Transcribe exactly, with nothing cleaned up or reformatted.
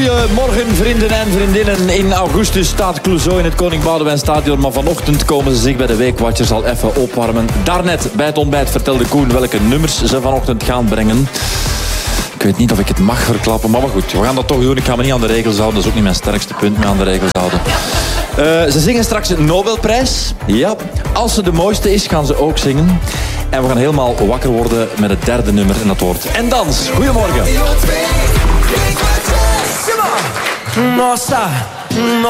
Goedemorgen vrienden en vriendinnen. In augustus staat Clouseau in het Koning Boudewijn Stadion. Maar vanochtend komen ze zich bij de Weekwatchers al even opwarmen. Daarnet bij het ontbijt vertelde Koen welke nummers ze vanochtend gaan brengen. Ik weet niet of ik het mag verklappen, maar, maar goed, we gaan dat toch doen. Ik ga me niet aan de regels houden, dat is ook niet mijn sterkste punt, me aan de regels houden. Uh, ze zingen straks een Nobelprijs. Ja, als ze de mooiste is, gaan ze ook zingen. En we gaan helemaal wakker worden met het derde nummer en dat wordt En Dans. Goedemorgen. Nossa,